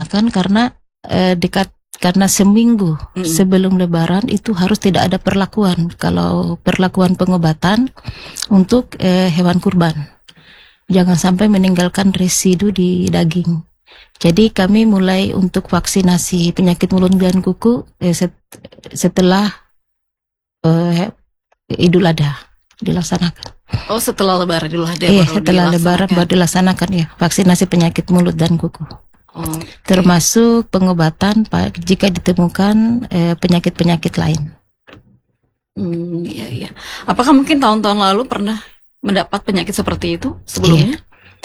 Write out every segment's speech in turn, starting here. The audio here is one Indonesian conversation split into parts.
dilaksanakan karena karena seminggu sebelum Lebaran itu harus tidak ada perlakuan. Kalau perlakuan pengobatan untuk hewan kurban, jangan sampai meninggalkan residu di daging. Jadi kami mulai untuk vaksinasi penyakit mulut dan kuku setelah Idul Adha dilaksanakan. Oh, setelah Lebaran Idul Adha. Iya, setelah Lebaran baru dilaksanakan ya vaksinasi penyakit mulut dan kuku. Okay. Termasuk pengobatan jika ditemukan penyakit-penyakit lain. Iya. Apakah mungkin tahun-tahun lalu pernah mendapat penyakit seperti itu sebelumnya?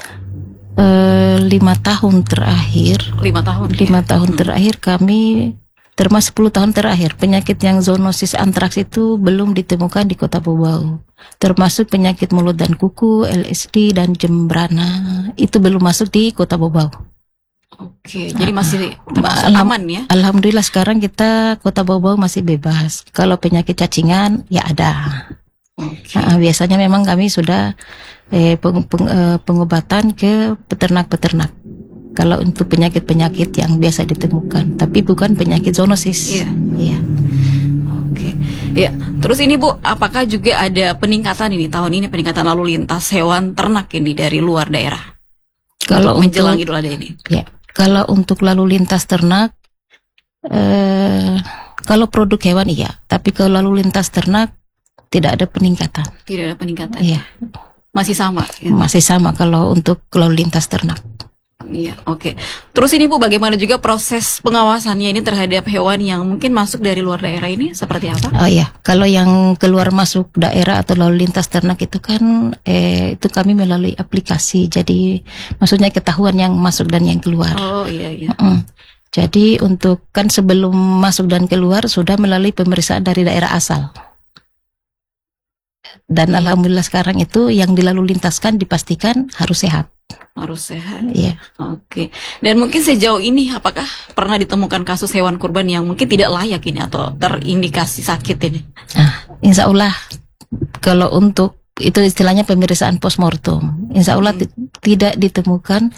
5 tahun terakhir. 5 tahun. 5 tahun terakhir kami, termasuk 10 tahun terakhir, penyakit yang zoonosis antraks itu belum ditemukan di Kota Bau-Bau. Termasuk penyakit mulut dan kuku, LSD dan jembrana itu belum masuk di Kota Bau-Bau. Oke, jadi masih aman ya? Alhamdulillah sekarang kita Kota Bau-Bau masih bebas. Kalau penyakit cacingan ya ada. Biasanya memang kami sudah pengobatan ke peternak-peternak. Kalau untuk penyakit-penyakit yang biasa ditemukan, tapi bukan penyakit zoonosis. Iya. Oke. Ya, terus ini Bu, apakah juga ada peningkatan ini tahun ini, peningkatan lalu lintas hewan ternak ini dari luar daerah? Kalau menjelang Idul Adha ini? Ya. Kalau untuk lalu lintas ternak, kalau produk hewan iya, tapi kalau lalu lintas ternak tidak ada peningkatan. Tidak ada peningkatan. Iya. Masih sama. Ya? Masih sama kalau untuk lalu lintas ternak. Iya, oke. Terus ini Bu, bagaimana juga proses pengawasannya ini terhadap hewan yang mungkin masuk dari luar daerah ini seperti apa? Oh iya, kalau yang keluar masuk daerah atau lalu lintas ternak itu kan itu kami melalui aplikasi. Jadi maksudnya ketahuan yang masuk dan yang keluar. Oh iya. Jadi untuk kan sebelum masuk dan keluar sudah melalui pemeriksaan dari daerah asal. Dan alhamdulillah sekarang itu yang dilalu lintaskan dipastikan harus sehat. Harus sehat. Iya. Oke. Dan mungkin sejauh ini apakah pernah ditemukan kasus hewan kurban yang mungkin tidak layak ini atau terindikasi sakit ini? Insya Allah kalau untuk itu istilahnya pemeriksaan postmortem, insya Allah tidak ditemukan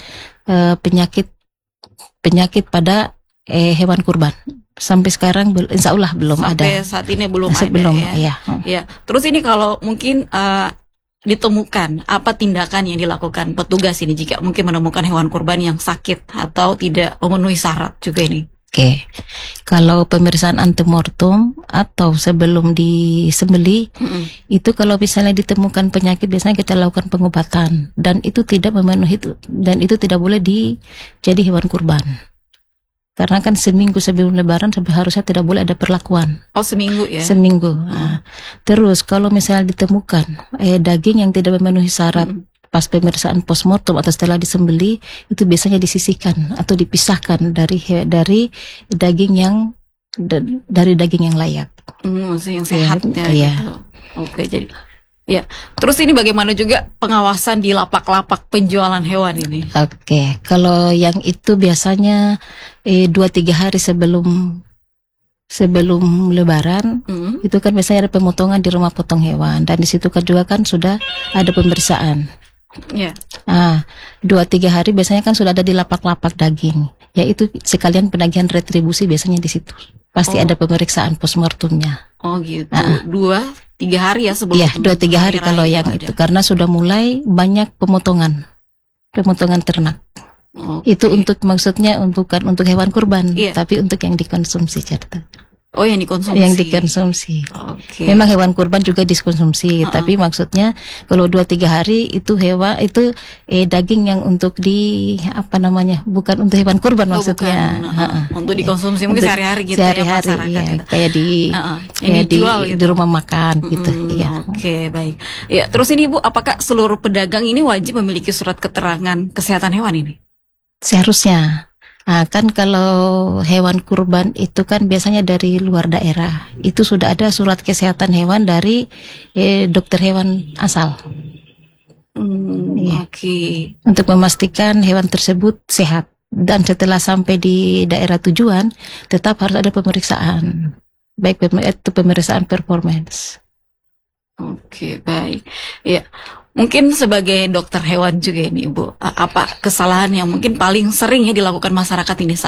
penyakit pada hewan kurban. Sampai sekarang insya Allah belum ada. Sampai saat ini belum ada. Belum, ya. Ya. Terus ini kalau mungkin ditemukan, apa tindakan yang dilakukan petugas ini jika mungkin menemukan hewan kurban yang sakit atau tidak memenuhi syarat juga ini? Oke. Kalau pemeriksaan antemortem atau sebelum disembelih, itu kalau misalnya ditemukan penyakit biasanya kita lakukan pengobatan dan itu tidak memenuhi itu dan itu tidak boleh jadi hewan kurban. Karena kan seminggu sebelum Lebaran harusnya tidak boleh ada perlakuan. Oh, seminggu ya? Seminggu. Terus kalau misalnya ditemukan daging yang tidak memenuhi syarat pas pemeriksaan postmortem atau setelah disembelih, itu biasanya disisihkan atau dipisahkan dari daging yang layak. Maksudnya yang sehat ya. Iya. Gitu. Oke, jadi ya. Terus ini bagaimana juga pengawasan di lapak-lapak penjualan hewan ini? Oke, kalau yang itu biasanya 2-3 hari sebelum Lebaran, itu kan biasanya ada pemotongan di rumah potong hewan dan di situ kan juga kan sudah ada pemeriksaan. Ya. 2-3 hari biasanya kan sudah ada di lapak-lapak daging. Ya itu sekalian penagihan retribusi biasanya di situ. Pasti ada pemeriksaan postmortemnya. Oh gitu. 2-3 hari ya sebelum. Iya, 2-3 hari kalau yang itu karena sudah mulai banyak pemotongan ternak. Itu untuk maksudnya bukan untuk hewan kurban, tapi untuk yang dikonsumsi cerita. Oh, yang dikonsumsi. Yang dikonsumsi. Memang hewan kurban juga dikonsumsi, tapi maksudnya kalau 2-3 hari itu daging yang untuk bukan untuk hewan kurban maksudnya. Untuk dikonsumsi mungkin sehari-hari gitu sehari-hari, ya masyarakat. Kayak di rumah makan gitu. Oke, baik. Ya, terus ini Bu, apakah seluruh pedagang ini wajib memiliki surat keterangan kesehatan hewan ini? Seharusnya. Kan kalau hewan kurban itu kan biasanya dari luar daerah. Itu sudah ada surat kesehatan hewan dari dokter hewan asal. Oke. Untuk memastikan hewan tersebut sehat. Dan setelah sampai di daerah tujuan, tetap harus ada pemeriksaan. Baik itu pemeriksaan performance. Oke, baik. Ya. Mungkin sebagai dokter hewan juga ini Bu, apa kesalahan yang mungkin paling sering ya dilakukan masyarakat ini